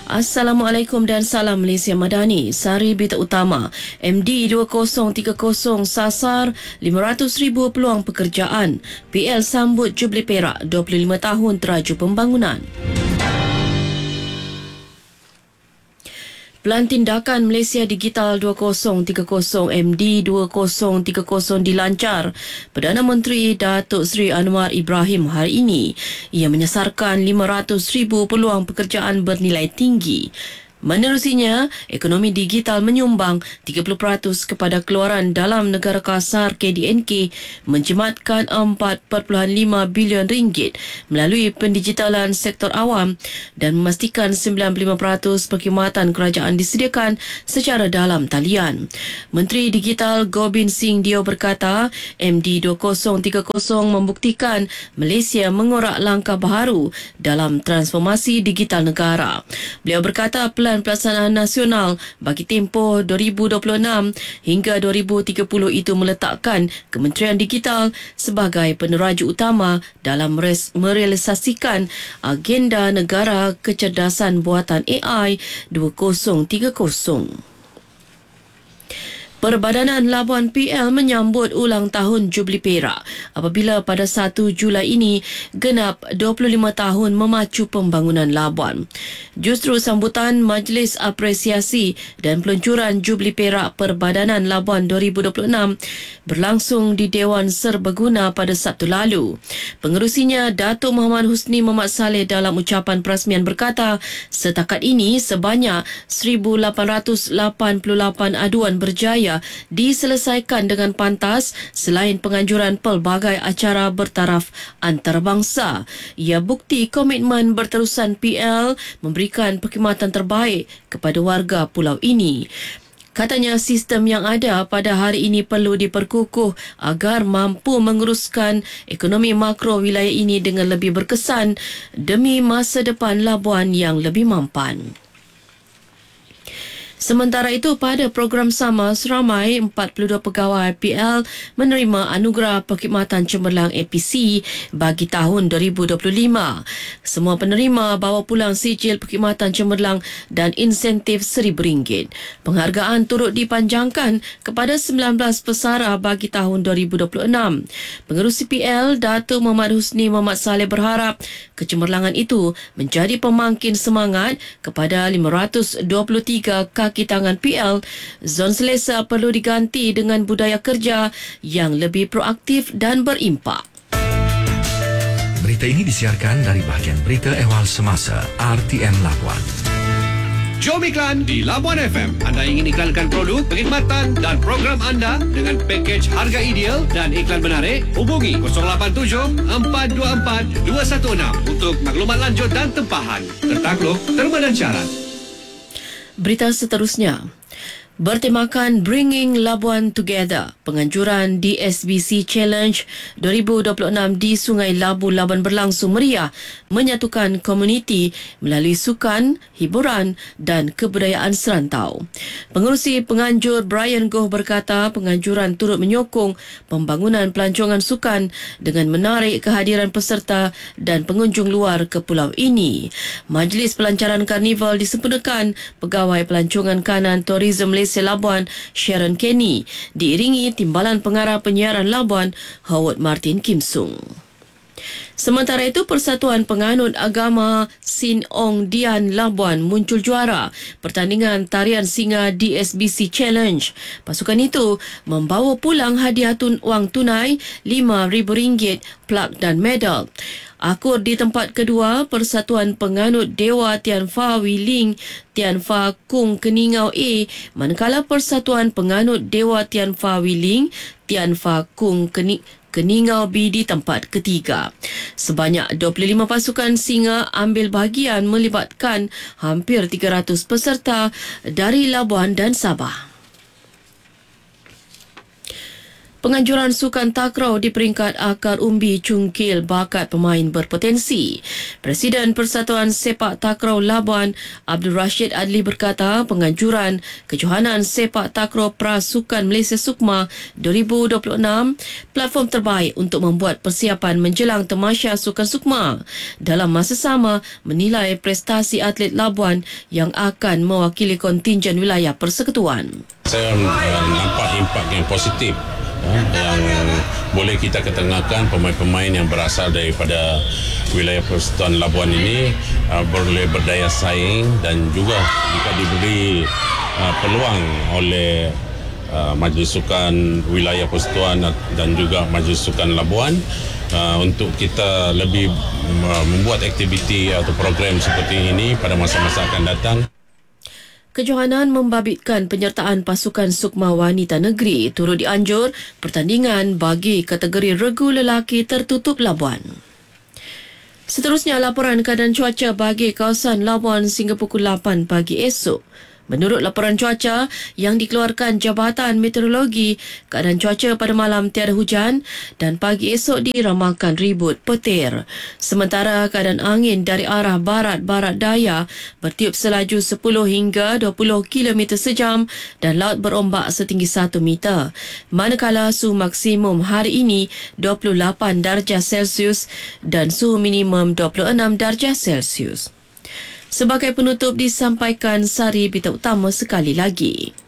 Assalamualaikum dan salam Malaysia Madani. Sari berita utama. MD 2030 sasar 500,000 peluang pekerjaan. PL sambut Jubli Perak 25 tahun teraju pembangunan. Pelan Tindakan Malaysia Digital 2030 MD 2030 dilancar Perdana Menteri Datuk Seri Anwar Ibrahim hari ini. Ia menyasarkan 500,000 peluang pekerjaan bernilai tinggi. Menerusinya, ekonomi digital menyumbang 30% kepada keluaran dalam negara kasar KDNK menjimatkan 4.5 bilion ringgit melalui pendigitalan sektor awam dan memastikan 95% perkhidmatan kerajaan disediakan secara dalam talian. Menteri Digital Gobind Singh Dio berkata, MD 2030 membuktikan Malaysia mengorak langkah baharu dalam transformasi digital negara. Beliau berkata, Pelan Pelaksanaan Nasional bagi tempoh 2026 hingga 2030 itu meletakkan Kementerian Digital sebagai peneraju utama dalam merealisasikan agenda negara kecerdasan buatan AI 2030. Perbadanan Labuan PL menyambut ulang tahun Jubli Perak apabila pada 1 Julai ini genap 25 tahun memacu pembangunan Labuan. Justru sambutan Majlis Apresiasi dan Peluncuran Jubli Perak Perbadanan Labuan 2026 berlangsung di Dewan Serbaguna pada Sabtu lalu. Pengerusinya Datuk Muhammad Husni Muhammad Saleh dalam ucapan perasmian berkata, setakat ini sebanyak 1,888 aduan berjaya diselesaikan dengan pantas selain penganjuran pelbagai acara bertaraf antarabangsa. Ia bukti komitmen berterusan PL memberikan perkhidmatan terbaik kepada warga pulau ini. Katanya sistem yang ada pada hari ini perlu diperkukuh agar mampu menguruskan ekonomi makro wilayah ini dengan lebih berkesan demi masa depan Labuan yang lebih mampan. Sementara itu, pada program sama, seramai 42 pegawai PL menerima anugerah perkhidmatan cemerlang APC bagi tahun 2025. Semua penerima bawa pulang sijil perkhidmatan cemerlang dan insentif RM1,000. Penghargaan turut dipanjangkan kepada 19 pesara bagi tahun 2026. Pengerusi PL, Datuk Muhammad Husni Muhammad Saleh berharap kecemerlangan itu menjadi pemangkin semangat kepada 523 kaki tangan PL. Zon Selesa perlu diganti dengan budaya kerja yang lebih proaktif dan berimpak. Berita ini disiarkan dari bahagian berita ehwal semasa RTM Labuan. Jom iklan di Labuan FM. Anda ingin iklankan produk, perkhidmatan dan program anda dengan pakej harga ideal dan iklan menarik? Hubungi 087-424-216 untuk maklumat lanjut dan tempahan. Tertakluk, terma dan syarat. Berita seterusnya. Bertemakan Bringing Labuan Together, penganjuran DSBC Challenge 2026 di Sungai Labu Labuan berlangsung meriah menyatukan komuniti melalui sukan, hiburan dan kebudayaan serantau. Pengerusi penganjur Brian Goh berkata penganjuran turut menyokong pembangunan pelancongan sukan dengan menarik kehadiran peserta dan pengunjung luar ke pulau ini. Majlis pelancaran karnival disempurnakan Pegawai Pelancongan Kanan Tourism Malaysia Labuan Sharon Kenny diiringi Timbalan Pengarah Penyiaran Labuan Howard Martin Kim Sung. Sementara itu, Persatuan Penganut Agama Sin Ong Dian Labuan muncul juara pertandingan tarian singa DSBC Challenge. Pasukan itu membawa pulang hadiah wang tunai RM5,000, plak dan medal. Akur di tempat kedua, Persatuan Penganut Dewa Tian Fa Wiling Tian Fa Kung Keningau A, manakala Persatuan Penganut Dewa Tian Fa Wiling Tian Fa Kung Keningau B di tempat ketiga. Sebanyak 25 pasukan singa ambil bahagian melibatkan hampir 300 peserta dari Labuan dan Sabah. Penganjuran sukan takraw di peringkat akar umbi cungkil bakat pemain berpotensi. Presiden Persatuan Sepak Takraw Labuan, Abdul Rashid Adli berkata penganjuran Kejohanan Sepak Takraw Prasukan Malaysia Sukma 2026 platform terbaik untuk membuat persiapan menjelang Tamasya Sukan Sukma. Dalam masa sama, menilai prestasi atlet Labuan yang akan mewakili kontingen wilayah persekutuan. Saya nampak impak yang positif yang boleh kita ketengahkan pemain-pemain yang berasal daripada wilayah Persekutuan Labuan ini boleh berdaya saing dan juga jika diberi peluang oleh Majlis Sukan Wilayah Persekutuan dan juga Majlis Sukan Labuan untuk kita lebih membuat aktiviti atau program seperti ini pada masa-masa akan datang. Kejohanan membabitkan penyertaan pasukan Sukma Wanita Negeri turut dianjur pertandingan bagi kategori regu lelaki tertutup Labuan. Seterusnya, laporan keadaan cuaca bagi kawasan Labuan sehingga pukul 8 pagi esok. Menurut laporan cuaca yang dikeluarkan Jabatan Meteorologi, keadaan cuaca pada malam tiada hujan dan pagi esok diramalkan ribut petir. Sementara keadaan angin dari arah barat-barat daya bertiup selaju 10 hingga 20 km sejam dan laut berombak setinggi 1 meter. Manakala suhu maksimum hari ini 28 darjah Celsius dan suhu minimum 26 darjah Celsius. Sebagai penutup disampaikan sari berita utama sekali lagi.